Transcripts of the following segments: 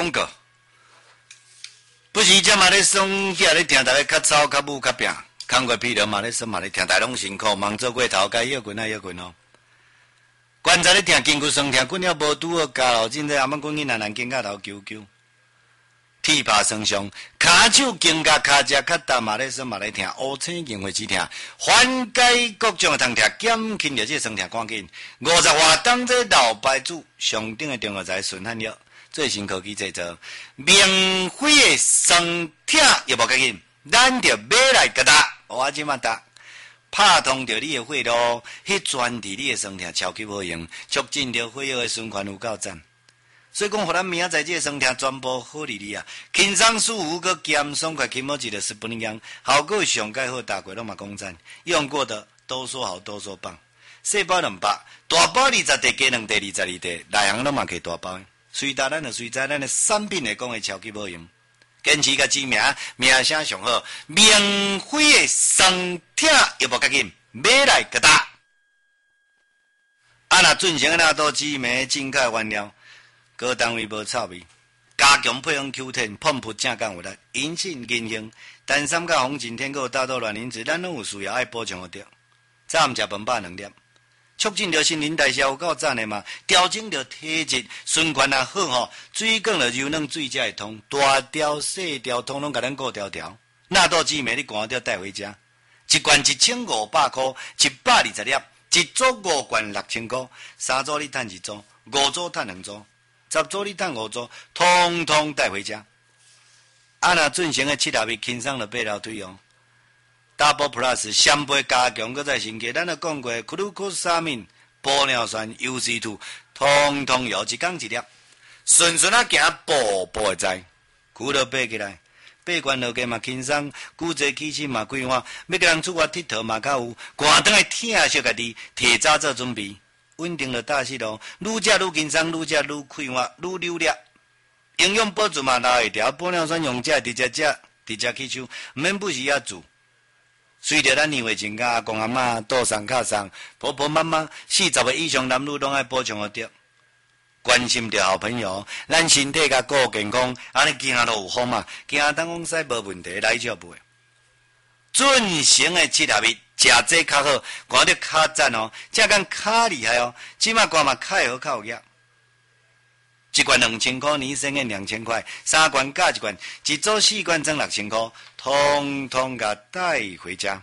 广告。不是这嘛咧爽，遐咧听大家较吵、较武、较拼，扛过疲劳嘛咧爽嘛咧听，大拢辛苦，忙做过头，该休困啊休困哦。棺材咧听，筋骨酸痛，滚了无拄好加路，真济阿妈滚去难肩胛头揪揪，铁拍酸伤，骹手肩胛骹只较重嘛咧酸嘛咧听，乌青硬会止痛，缓解各种的痛痛，减轻着这酸痛赶紧。50活当这老牌子上顶的中药材顺汉药。最新科技制作，免费的酸痛也无要紧，咱着买来给他，我即马答，拍通着你的血路，去专治你的酸痛超级好用，促进着血液的循环有够赞。所以讲，互咱明仔载这酸痛全部好利利啊，轻松舒服个咸爽快，起码一个10分钟，效果上介好，大家拢嘛讲赞，用过的都说好，都说棒。细包200，大包20袋，加2袋22袋，内行拢嘛给大包。随大咱就随在咱的产品来讲会超级好用，坚持甲知名，名声上好，免费的酸痛也无要紧，买来给他。啊，若准成那都紫梅正解原料，各单位无臭味，加强配方 Q10，碰扑正干有力，引起银杏、丹参甲红景天个大豆卵磷脂，咱拢有需要爱补充得。早午食饭饱2粒。促进着新陈代谢有够赞的嘛，调整着体质循环也好吼，水管着柔软，水才会通，大条细条通拢甲咱顾条条。纳豆紫梅你赶着带回家，一罐1500块，120粒，一组5罐6000块，3组你赚1组，5组赚2组，10组你赚5组，通通带回家。啊，若准成的7合一轻松着8条腿哦。Double Plus 双倍加强，搁再升级。咱都讲过，glucosamine、玻尿酸、UC2，通通有一天一粒，顺顺啊行，步步会知。骨头爬起来，爬关落架嘛轻松，骨质起身嘛规划，要甲人出国佚佗嘛较有。寒顿的疼惜家己，提早做准备，稳定了大势咯。愈食愈轻松，愈食愈快活，愈流力。营养补足嘛留会条，玻尿酸用这直接食，直接吸收，毋免不时也做。随着咱年岁增加，阿公阿嬷、倒送卡送、婆婆妈妈40岁以上男女拢爱补充得，关心着好朋友，咱身体甲顾健康，安尼行路有风嘛，行当讲使无问题，来就买。准成的7合一，食这较好，看着较赞哦，这间较厉害哦，即马看嘛较好较有力。一罐2000块，年生的2000块，3罐加1罐，一组4罐装6000块，通通甲带回家。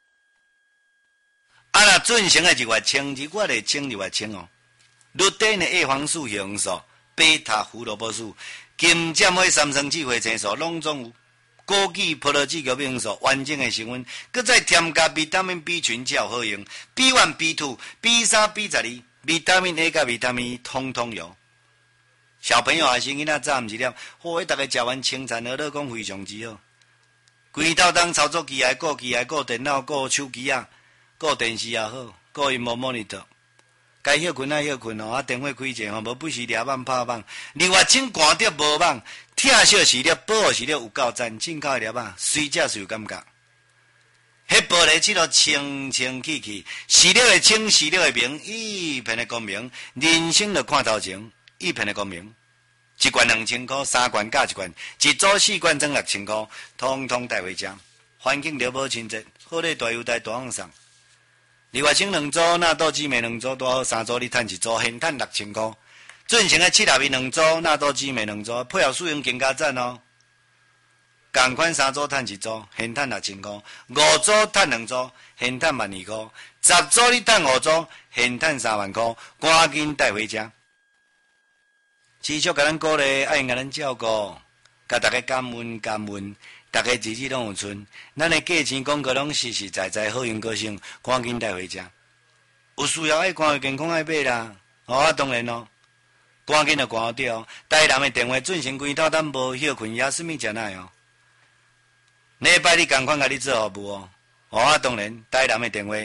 啊，若准成的1月清，2月的清2月清哦。绿碘的叶黄素、红素、贝塔胡萝卜素、金针花三生智慧青素，拢总有。枸杞、葡萄籽和维生素完整的成分，搁再添加维他命 B 群，才有好用。B1、B2、B3、B12，维他命 A 甲维他命 E 通通有。小朋友还是囡仔早毋一粒，好，大家食完清餐，好讲非常之好。规套当操作机械、顾电脑、顾手机啊，顾电视也好，顾荧幕 monitor。该休困爱休困哦，啊电话开者吼，无不时抓网拍网。2月清寒着无网，疼惜时粒，保护时粒有够赞，进口的粒啊，随食随有感觉。迄玻璃漆都清清气气，时粒会清，时粒会明，一片的光明，人生就看头前。一片的光明，一罐2000块，3罐加1罐，一组4罐装6000块，通通带回家。环境了无亲切，好咧大优待大放送。2月清2组，纳豆紫梅2组，多好3组你赚1组，现赚6000块。准成的7合一2组，纳豆紫梅2组，配合使用更加赞哦。同款3组赚1组，现赚6000块；5组赚2组，现赚12000块；10组你赚5组，现赚3万块，赶紧带回家。持续甲咱鼓励，爱甲咱照顾，甲大家感恩，大家日子拢有存。咱的价钱广告拢实实在在，好用个性，赶紧带回家。有需要爱看健康爱买啦，哦，当然咯，赶紧就赶好掉。台南的电话准成规套，咱无休困也什么食奈哦。礼拜你共款甲你做服务哦，哦，当然，台南的电话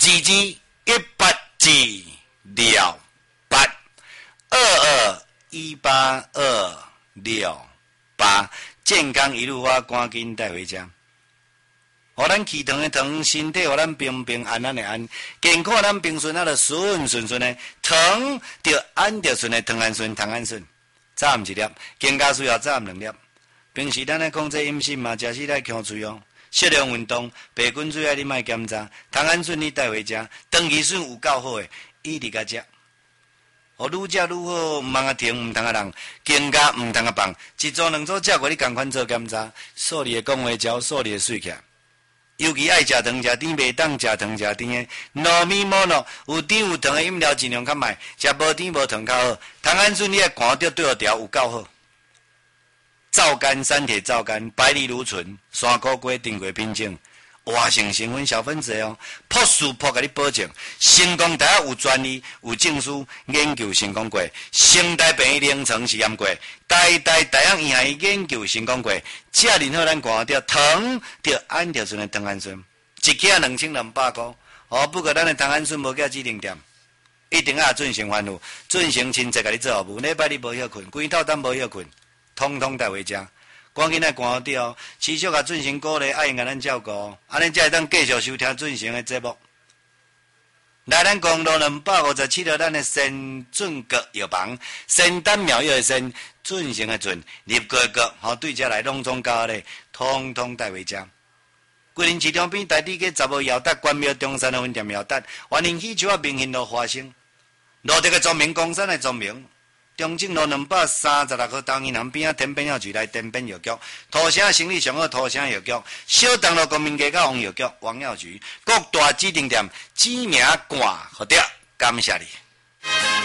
2218282268，健康一路花，赶紧带回家。互咱气糖的糖，身体互咱平平安安的安，健康咱平顺啊，就顺的，糖就安就顺的，糖安顺，糖安顺。 早暗一粒，更加需要早暗2粒。平时咱咧控制饮食嘛，食时来强嘴哦。适量运动，白滚水啊，你莫检查。汤安顺你带回家，长期顺有够好诶，一直甲食。哦，愈食愈好，毋通啊停，毋通啊让，更加毋通啊放。一组2组食过，你共款做检查，数你诶讲话招，数你诶水起来。尤其爱食糖食甜，袂当食糖食甜诶。糯米饃肉有甜有糖诶饮料尽量较卖，食无甜无糖较好。汤安顺你爱看到对号调有够好。皂苷、三铁皂苷、百里芦醇、山苦瓜、丁果品种，活性成分小分子哦，朴素朴甲你保证。成功大家有专利、有证书，研究成功过。成大病院临床试验过，大样医学研究成功过。食任何咱看到糖，着按条顺的糖氨酸，一克2200块。哦，不过咱的糖氨酸无叫指定店，一定要进行烦恼，进行亲戚甲你做服务。礼拜你无休困，规套单无休困。通通带回家，赶紧来看到，持续甲进行鼓励，爱甲咱照顾，安尼才会当继续收听进行的节目。来咱公路257号，咱的先准阁药房，仙丹妙药的仙，进行的准，入过阁，吼对遮来拢总加咧，通通带回家。桂林市场边台地街10号药达关庙中山的分店药达，欢迎喜球啊明显路花生，路这个庄名公山的庄名。中正路236号东银行边天边药局内天边药局，土城生理上好土城药局，小东路国民街甲王药局王药局，各大指定店指名挂好掉，感谢你。